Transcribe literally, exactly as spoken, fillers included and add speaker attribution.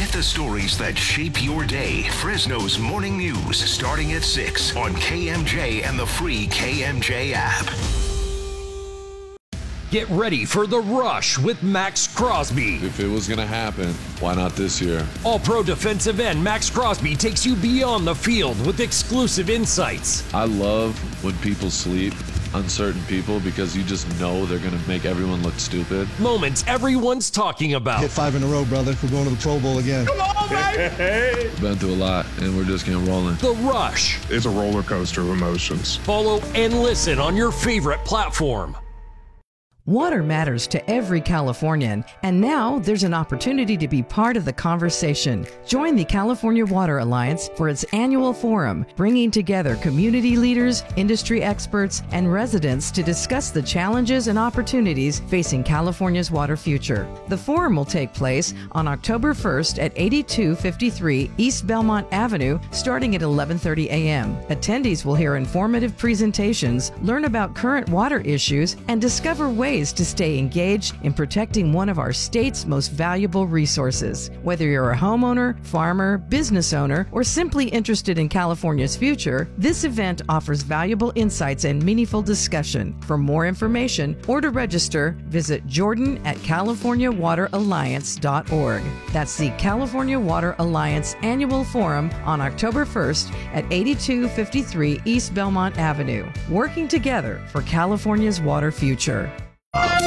Speaker 1: Get the stories that shape your day. Fresno's Morning News starting at six on K M J and the free K M J app.
Speaker 2: Get ready for The Rush with Max Crosby.
Speaker 3: If it was going to happen, why not this year?
Speaker 2: All-pro defensive end Max Crosby takes you beyond the field with exclusive insights.
Speaker 3: I love when people sleep, uncertain people, because you just know they're going to make everyone look stupid.
Speaker 2: Moments everyone's talking about.
Speaker 4: Hit five in a row, brother. We're going to the Pro Bowl again.
Speaker 2: Come on, baby!
Speaker 3: Been through a lot, and we're just getting rolling.
Speaker 2: The Rush.
Speaker 5: It's a roller coaster of emotions.
Speaker 2: Follow and listen on your favorite platform.
Speaker 6: Water matters to every Californian, and now there's an opportunity to be part of the conversation. Join the California Water Alliance for its annual forum, bringing together community leaders, industry experts, and residents to discuss the challenges and opportunities facing California's water future. The forum will take place on October first at eighty-two fifty-three East Belmont Avenue, starting at eleven thirty a.m. Attendees will hear informative presentations, learn about current water issues, and discover ways to stay engaged in protecting one of our state's most valuable resources. Whether you're a homeowner, farmer, business owner, or simply interested in California's future, this event offers valuable insights and meaningful discussion. For more information or to register, visit Jordan at california water alliance dot org. That's the California Water Alliance Annual Forum on October first at eighty-two fifty-three East Belmont Avenue. Working together for California's water future.